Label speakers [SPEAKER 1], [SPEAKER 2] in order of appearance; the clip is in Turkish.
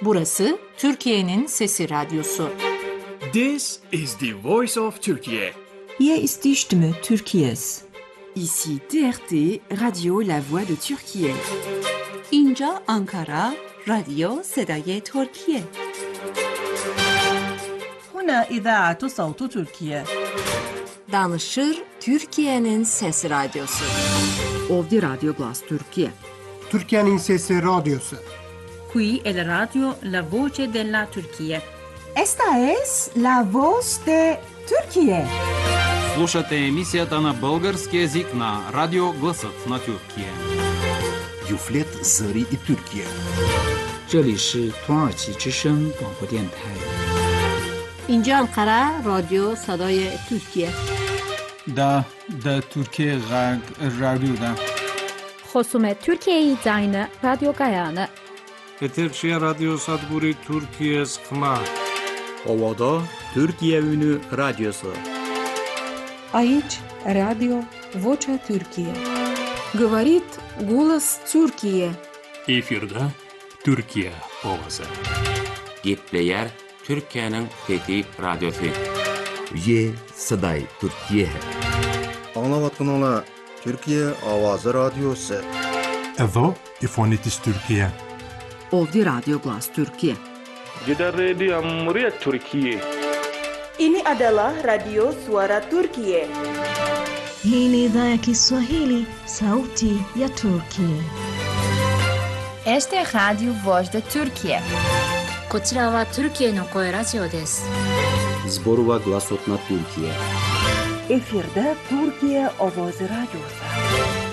[SPEAKER 1] Burası Türkiye'nin Sesi Radyosu.
[SPEAKER 2] This is the voice of Turkey.
[SPEAKER 3] Hier ist die Stimme Türkiye's.
[SPEAKER 4] Ici TRT, Radio La Voix de Türkiye.
[SPEAKER 5] اینجا آنکارا، رادیو صدای ترکیه.
[SPEAKER 6] هنا إذاعة صوت تركيا.
[SPEAKER 1] Danışır Türkiye'nin Sesi Radyosu.
[SPEAKER 4] Ovdje Radio Glas Türkiye.
[SPEAKER 7] Türkiye'nin Sesi Radyosu.
[SPEAKER 6] Qui è la radio La Voce della Turchia.
[SPEAKER 3] Esta es la voz de Türkiye.
[SPEAKER 8] Слушате емисията на български език на Радио Гласът на Türkiye.
[SPEAKER 9] Юфлет Зари и Türkiye.
[SPEAKER 10] 这里是土耳其之声广播电台。
[SPEAKER 11] اینجا انقره رادیو صدای ترکیه.
[SPEAKER 12] دا Türkiye رادیو دا.
[SPEAKER 13] خصوم ترکیه زاین رادیو گایانه.
[SPEAKER 14] Eterçe Radyo Sadburi Türkiye Skma.
[SPEAKER 15] Ovada Türkiye Ünü Radyosu.
[SPEAKER 16] Aici Radio Vocea Türkiye.
[SPEAKER 17] Говорит голос Türkiye.
[SPEAKER 18] Efirde Türkiye ovası.
[SPEAKER 19] Gepleyer Türkiye'nin Fethi Radyosu.
[SPEAKER 9] Ye Saday Türkiye.
[SPEAKER 20] Anlavatınla Türkiye Avazı Radyosu.
[SPEAKER 21] Evo İfonitis Türkiye.
[SPEAKER 4] Ovdje Radio Glas Türkiye.
[SPEAKER 22] Jeda Radio Muryat Türkiye.
[SPEAKER 23] Ini adalah Radio Suara Turkiye.
[SPEAKER 24] Hii ni idhaa ya Kiswahili, sauti ya Turkiye.
[SPEAKER 25] Este es Radio Voz de Turkiye.
[SPEAKER 26] こちらはトルキエの声ラジオです。
[SPEAKER 15] Zborova Glasot na Türkiye.
[SPEAKER 23] Efirde Türkiye Avazı Radyosu.